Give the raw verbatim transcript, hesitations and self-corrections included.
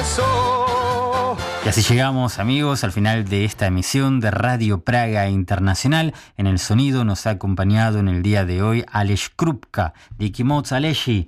eso. Y así llegamos, amigos, al final de esta emisión de Radio Praga Internacional. En el sonido nos ha acompañado en el día de hoy Aleš Krupka, Diki Moc Aleshi.